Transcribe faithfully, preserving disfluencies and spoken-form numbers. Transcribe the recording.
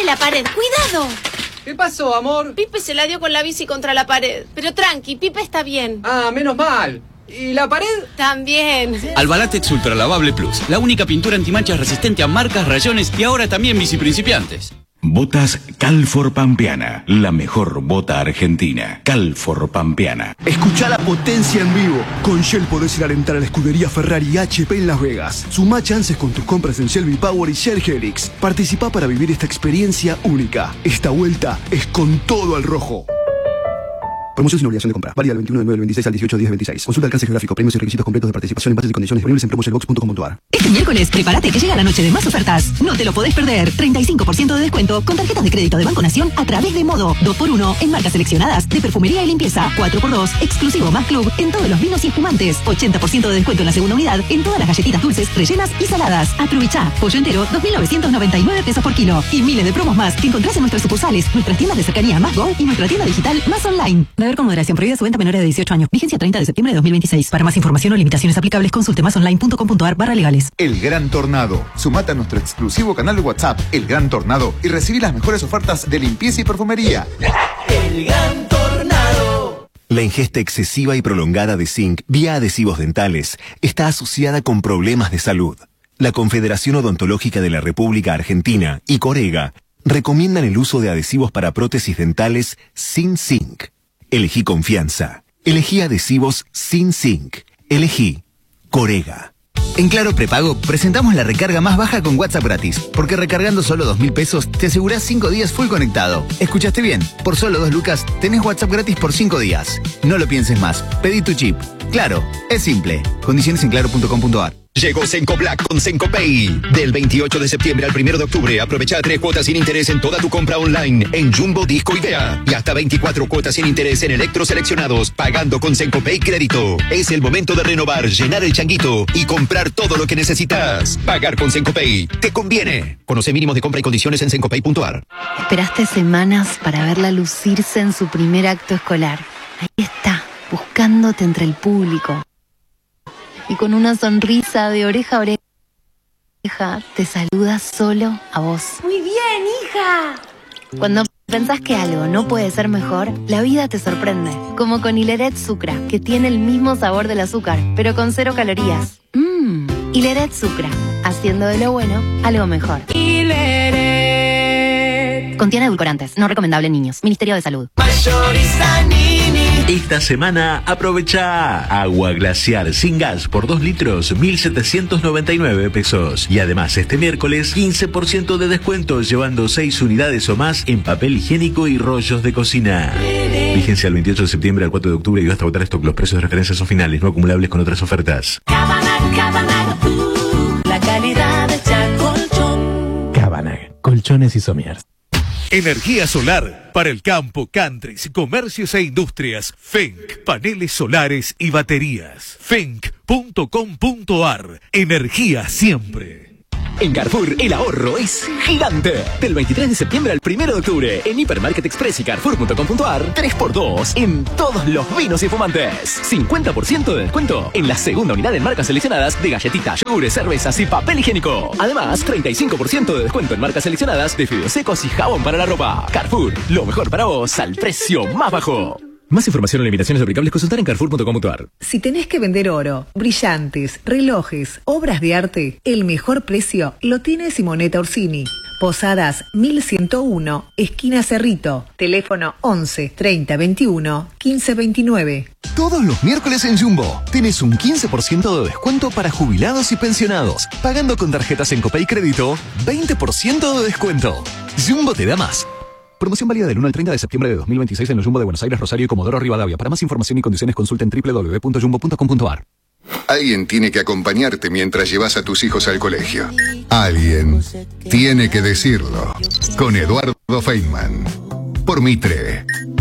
Dale la pared, cuidado. ¿Qué pasó, amor? Pipe se la dio con la bici contra la pared. Pero tranqui, Pipe está bien. Ah, menos mal. ¿Y la pared? También. Albalatex Ultra Lavable Plus, la única pintura antimanchas resistente a marcas, rayones y ahora también bici principiantes. Botas Calfor Pampeana, la mejor bota argentina. Calfor Pampeana. Escuchá la potencia en vivo. Con Shell podés ir a alentar a la escudería Ferrari y H P en Las Vegas. Sumá chances con tus compras en Shell V-Power y Shell Helix. Participá para vivir esta experiencia única. Esta vuelta es con todo al rojo. Promoción sin obligación de compra. Válida del veintiuno de nueve del veintiséis al dieciocho de diez del veintiséis. Consulta alcance geográfico, premios y requisitos completos de participación en bases y condiciones disponibles en promotionbox punto com punto a r. Este miércoles, prepárate que llega la noche de más ofertas. No te lo podés perder. treinta y cinco por ciento de descuento con tarjetas de crédito de Banco Nación a través de Modo. dos por uno en marcas seleccionadas de perfumería y limpieza. cuatro por dos, exclusivo más club en todos los vinos y espumantes. ochenta por ciento de descuento en la segunda unidad en todas las galletitas dulces, rellenas y saladas. Aprovechá. Pollo entero, dos mil novecientos noventa y nueve pesos por kilo. Y miles de promos más que encontrás en nuestras sucursales, nuestras tiendas de cercanía Más Go y nuestra tienda digital Más Online. Beber con moderación. Prohibida su venta a menores de dieciocho años. Vigencia treinta de septiembre de dos mil veintiséis. Para más información o limitaciones aplicables, consulte masonline punto com punto a r barra legales. El Gran Tornado. Sumate a nuestro exclusivo canal de WhatsApp, El Gran Tornado, y recibí las mejores ofertas de limpieza y perfumería. El Gran Tornado. La ingesta excesiva y prolongada de zinc vía adhesivos dentales está asociada con problemas de salud. La Confederación Odontológica de la República Argentina y Corega recomiendan el uso de adhesivos para prótesis dentales sin zinc. Elegí confianza. Elegí adhesivos sin zinc. Elegí Corega. En Claro Prepago presentamos la recarga más baja con WhatsApp gratis, porque recargando solo dos mil pesos te asegurás cinco días full conectado. ¿Escuchaste bien? Por solo dos lucas tenés WhatsApp gratis por cinco días. No lo pienses más. Pedí tu chip. Claro, es simple. Condiciones en claro punto com punto a r. Llegó Senco Black con Senco Pay. Del veintiocho de septiembre al primero de octubre, aprovecha tres cuotas sin interés en toda tu compra online en Jumbo, Disco y Vea. Y hasta veinticuatro cuotas sin interés en electros seleccionados, pagando con Senco Pay Crédito. Es el momento de renovar, llenar el changuito y comprar todo lo que necesitas. Pagar con Senco Pay te conviene. Conoce mínimos de compra y condiciones en senco pay punto a r. Esperaste semanas para verla lucirse en su primer acto escolar. Ahí está, buscándote entre el público. Y con una sonrisa de oreja a oreja, te saluda solo a vos. Muy bien, hija. Cuando pensás que algo no puede ser mejor, la vida te sorprende. Como con Hileret Sucra, que tiene el mismo sabor del azúcar, pero con cero calorías. Mmm, Hileret Sucra, haciendo de lo bueno algo mejor. Hileret. Contiene edulcorantes, no recomendable en niños. Ministerio de Salud. Mayorista Nini. Esta semana aprovecha agua glaciar sin gas por dos litros, mil setecientos noventa y nueve pesos. Y además este miércoles quince por ciento de descuento llevando seis unidades o más en papel higiénico y rollos de cocina. Vigencia del veintiocho de septiembre al cuatro de octubre y hasta agotar stock. Los precios de referencia son finales, no acumulables con otras ofertas. Cabanag, Cabanag, uh, la calidad de Chacolchón. Cabanag, colchones y somiers. Energía solar para el campo, countries, comercios e industrias. Fenc, paneles solares y baterías. Fenc punto com punto a r. Energía siempre. En Carrefour, el ahorro es gigante. Del veintitrés de septiembre al primero de octubre, en Hipermarket Express y Carrefour punto com punto a r, tres por dos en todos los vinos y fumantes. cincuenta por ciento de descuento en la segunda unidad en marcas seleccionadas de galletitas, yogures, cervezas y papel higiénico. Además, treinta y cinco por ciento de descuento en marcas seleccionadas de fideos secos y jabón para la ropa. Carrefour, lo mejor para vos al precio más bajo. Más información o limitaciones aplicables, consultar en carrefour punto com punto a r. Si tenés que vender oro, brillantes, relojes, obras de arte, el mejor precio lo tiene Simonetta Orsini. Posadas mil ciento uno, esquina Cerrito. Teléfono once, treinta, veintiuno, quince, veintinueve. Todos los miércoles en Jumbo tenés un quince por ciento de descuento para jubilados y pensionados. Pagando con tarjetas en Copay Crédito, veinte por ciento de descuento. Jumbo te da más. Promoción válida del uno al treinta de septiembre de dos mil veintiséis en los Jumbo de Buenos Aires, Rosario y Comodoro Rivadavia. Para más información y condiciones consulta en doble u doble u doble u punto jumbo punto com punto a r. Alguien tiene que acompañarte mientras llevas a tus hijos al colegio. Alguien tiene que decirlo. Con Eduardo Feynman. Por Mitre.